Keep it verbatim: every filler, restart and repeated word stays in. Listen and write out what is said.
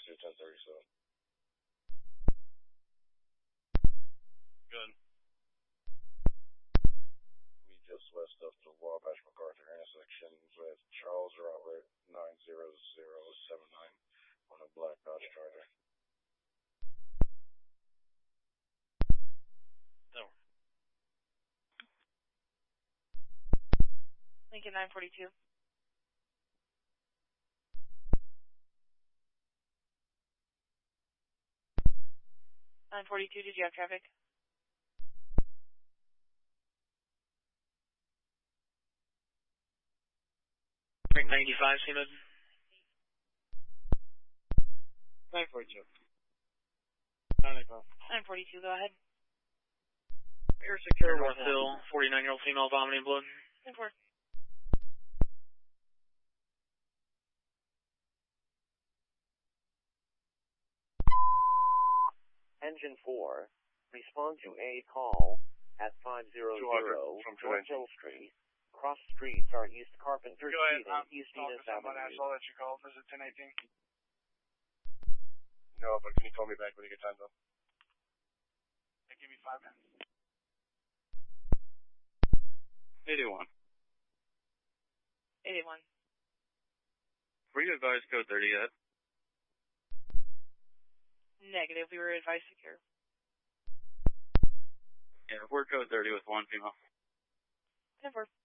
Taxi ten thirty-seven. Good. We just west of the Wabash MacArthur intersection with Charles Robert nine zero zero seven nine on a black Dodge Charger. No. Lincoln nine forty-two. nine forty-two, did you have traffic? Rank ninety-five, Seaman. nine forty-two. nine forty-two, go ahead. Air secure North Hill, forty-nine-year-old female vomiting blood. ten four. Engine four, respond to a call at five hundred from North Hill Street. Cross streets are East Carpenter Go Street ahead, and East Venus someone I Avenue. saw that you called. Is it ten eighteen? No, but can you call me back when you get time though? Hey, give me five minutes. eighty-one. eighty-one. Were you advised code thirty yet? Negative, we were advised secure. Yeah, we're code thirty with one female. ten four.